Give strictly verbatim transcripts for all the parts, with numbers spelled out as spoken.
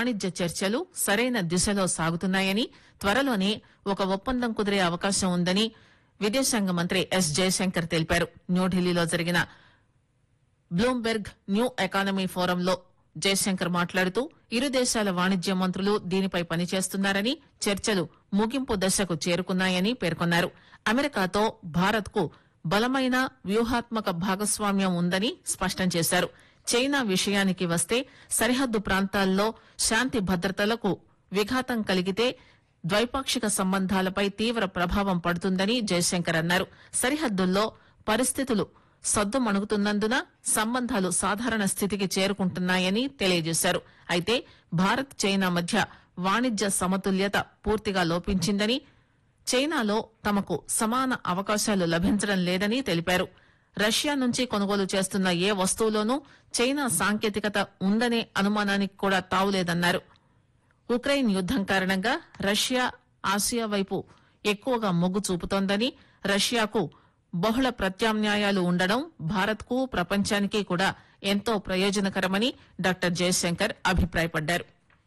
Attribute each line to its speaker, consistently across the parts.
Speaker 1: వాణిజ్య చర్చలు సరైన దిశలో సాగుతున్నాయని త్వరలోనే ఒక ఒప్పందం కుదిరే అవకాశం ఉందని విదేశాంగ మంత్రి ఎస్ జయశంకర్ తెలిపారు. న్యూఢిల్లీలో జరిగిన బ్లూంబెర్గ్ న్యూ ఎకానమీ ఫోరంలో జయశంకర్ మాట్లాడుతూ ఇరు దేశాల వాణిజ్య మంత్రులు దీనిపై పనిచేస్తున్నారని, చర్చలు ముగింపు దశకు చేరుకున్నాయని పేర్కొన్నారు. అమెరికాతో భారత్ కు బలమైన వ్యూహాత్మక భాగస్వామ్యం ఉందని స్పష్టం చేశారు. చైనా విషయానికి వస్తే సరిహద్దు ప్రాంతాల్లో శాంతి భద్రతలకు విఘాతం కలిగితే ద్వైపాక్షిక సంబంధాలపై తీవ్ర ప్రభావం పడుతుందని జయశంకర్ అన్నారు. సరిహద్దుల్లో పరిస్థితులు సద్దుమణుగుతున్నందున సంబంధాలు సాధారణ స్థితికి చేరుకుంటున్నాయని తెలియజేశారు. అయితే భారత్ చైనా మధ్య వాణిజ్య సమతుల్యత పూర్తిగా లోపించిందని, చైనాలో తమకు సమాన అవకాశాలు లభించడం లేదని తెలిపారు. రష్యా నుంచి కొనుగోలు చేస్తున్న ఏ వస్తువులోనూ చైనా సాంకేతికత ఉందనే అనుమానానికి కూడా తావులేదన్నారు. ఉక్రెయిన్ యుద్దం కారణంగా రష్యా ఆసియా వైపు ఎక్కువగా మొగ్గు చూపుతోందని, రష్యాకు బహుళ ప్రత్యామ్నాయాలు ఉండడం భారత్ కు ప్రపంచానికి కూడా ఎంతో ప్రయోజనకరమని డాక్టర్ జయశంకర్ అభిప్రాయపడ్డారు.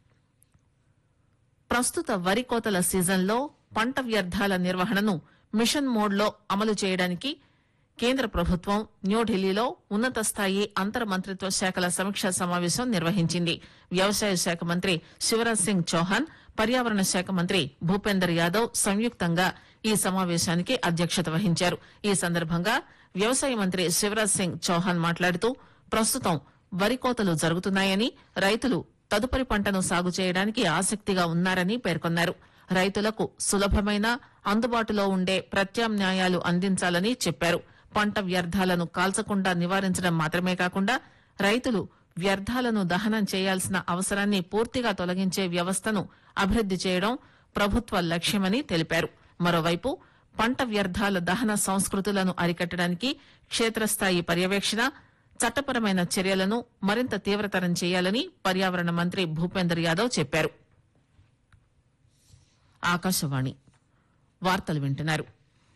Speaker 1: ప్రస్తుత వరి కోతల సీజన్లో పంట వ్యర్థాల నిర్వహణను మిషన్ మోడ్లో అమలు చేయడానికి కేంద్ర ప్రభుత్వం న్యూఢిల్లీలో ఉన్నత స్థాయి అంతర్ మంత్రిత్వ శాఖల సమీక్షా సమావేశం నిర్వహించింది. వ్యవసాయ శాఖ మంత్రి శివరాజ్ సింగ్ చౌహాన్, పర్యావరణ శాఖ మంత్రి భూపేందర్ యాదవ్ సంయుక్తంగా ఈ సమావేశానికి అధ్యక్షత వహించారు. ఈ సందర్భంగా వ్యవసాయ మంత్రి శివరాజ్ సింగ్ చౌహాన్ మాట్లాడుతూ ప్రస్తుతం వరి కోతలు జరుగుతున్నాయని, రైతులు తదుపరి పంటను సాగు చేయడానికి ఆసక్తిగా ఉన్నారని పేర్కొన్నారు. రైతులకు సులభమైన, అందుబాటులో ఉండే ప్రత్యామ్నాయాలు అందించాలని చెప్పారు. పంట వ్యర్థాలను కాల్చకుండా నివారించడం మాత్రమే కాకుండా రైతులు వ్యర్థాలను దహనం చేయాల్సిన అవసరాన్ని పూర్తిగా తొలగించే వ్యవస్థను అభివృద్ది చేయడం ప్రభుత్వ లక్ష్యమని తెలిపారు. మరోవైపు పంట వ్యర్థాల దహన సంస్కృతులను అరికట్టడానికి క్షేత్రస్థాయి పర్యవేక్షణ, చట్టపరమైన చర్యలను మరింత తీవ్రతరం చేయాలని పర్యావరణ మంత్రి భూపేందర్ యాదవ్ చెప్పారు. ఆకాశవాణి వార్తలు వింటున్నారు.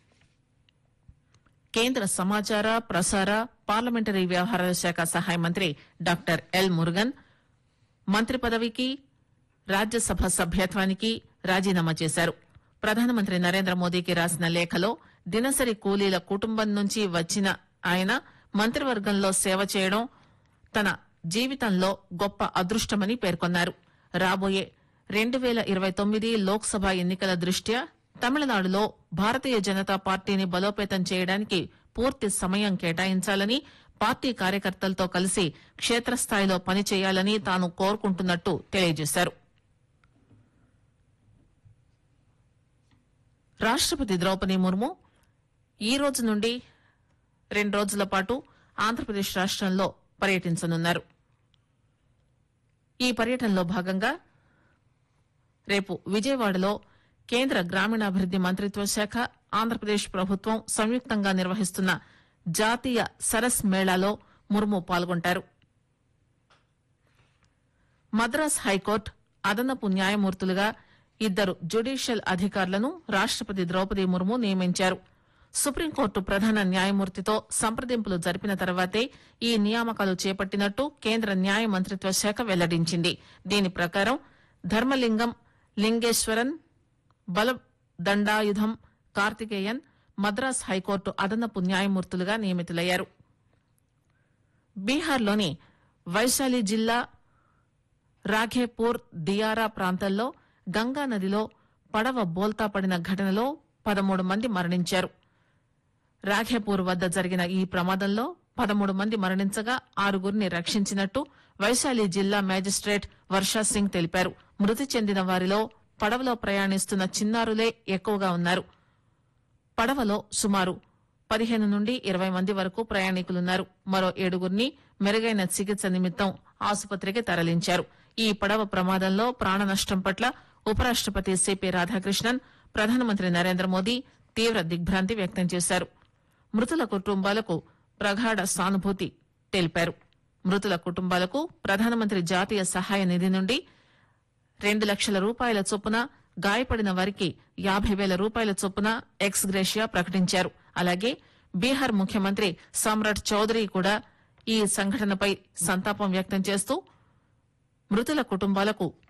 Speaker 1: కేంద్ర సమాచార ప్రసార పార్లమెంటరీ వ్యవహారాల శాఖ సహాయ మంత్రి డాక్టర్ ఎల్ మురుగన్ మంత్రి పదవికి, రాజ్యసభ సభ్యత్వానికి రాజీనామా చేశారు. ప్రధానమంత్రి నరేంద్ర మోదీకి రాసిన లేఖలో దినసరి కూలీల కుటుంబం నుంచి వచ్చిన ఆయన మంత్రివర్గంలో సేవ చేయడం తన జీవితంలో గొప్ప అదృష్టమని పేర్కొన్నారు. రాబోయే రెండు పేల ఇరవై తొమ్మిది లోక్సభ ఎన్నికల దృష్ట్యా తమిళనాడులో భారతీయ జనతా పార్టీని బలోపేతం చేయడానికి పూర్తి సమయం కేటాయించాలని, పార్టీ కార్యకర్తలతో కలిసి క్షేత్రస్థాయిలో పనిచేయాలని తాను కోరుకుంటున్నట్టు తెలియజేశారు. రాష్టపతి ద్రౌపది ముర్ము ఈ రోజు నుండి రెండు రోజుల పాటు ఆంధ్రప్రదేశ్ రాష్టంలో పర్యటించనున్నారు. ఈ పర్యటనలో భాగంగా రేపు విజయవాడలో కేంద్ర గ్రామీణాభివృద్ది మంత్రిత్వ శాఖ, ఆంధ్రప్రదేశ్ ప్రభుత్వం సంయుక్తంగా నిర్వహిస్తున్న జాతీయ సరస్ మేళాలో ముర్ము పాల్గొంటారు. మద్రాస్ హైకోర్టు అదనపు న్యాయమూర్తులుగా ఇద్దరు జ్యుడీషియల్ అధికారులను రాష్టపతి ద్రౌపది ముర్ము నియమించారు. సుప్రీంకోర్టు ప్రధాన న్యాయమూర్తితో సంప్రదింపులు జరిపిన తర్వాతే ఈ నియామకాలు చేపట్టినట్టు కేంద్ర న్యాయ మంత్రిత్వ శాఖ వెల్లడించింది. దీని ప్రకారం ధర్మలింగం లింగేశ్వరన్, బలదండాయుధం కార్తికేయన్ మద్రాస్ హైకోర్టు అదనపు న్యాయమూర్తులుగా నియమితులయ్యారు. బీహార్లోని వైశాలి జిల్లా రాఘేపూర్ దియారా ప్రాంతాల్లో గంగా నదిలో పడవ బోల్తా పడిన ఘటనలో పదమూడు మంది మరణించారు. రాఘేపూర్ వద్ద జరిగిన ఈ ప్రమాదంలో పదమూడు మంది మరణించగా ఆరుగురిని రక్షించినట్టు వైశాలి జిల్లా మేజిస్ట్రేట్ వర్షా సింగ్ తెలిపారు. మృతి చెందిన వారిలో పడవలో ప్రయాణిస్తున్న చిన్నారులే ఎక్కువగా ఉన్నారు. పడవలో సుమారు పదిహేను నుండి ఇరవై మంది వరకు ప్రయాణికులున్నారు. మరో ఏడుగురిని మెరుగైన చికిత్స నిమిత్తం ఆసుపత్రికి తరలించారు. ఈ పడవ ప్రమాదంలో ప్రాణ నష్టం పట్ల ఉపరాష్టపతి సిపి రాధాకృష్ణన్, ప్రధానమంత్రి నరేంద్ర మోదీ తీవ్ర దిగ్భ్రాంతి వ్యక్తం చేశారు. మృతుల కుటుంబాలకు ప్రగాఢ సానుభూతి తెలిపారు. మృతుల కుటుంబాలకు ప్రధానమంత్రి జాతీయ సహాయ నిధి నుండి రెండు లక్షల రూపాయల చొప్పున, గాయపడిన వారికి యాభై వేల రూపాయల చొప్పున ఎక్స్ గ్రేషియా ప్రకటించారు. అలాగే బీహార్ ముఖ్యమంత్రి సమ్రాట్ చౌదరి కూడా ఈ సంఘటనపై సంతాపం వ్యక్తం చేస్తూ మృతుల కుటుంబాలకు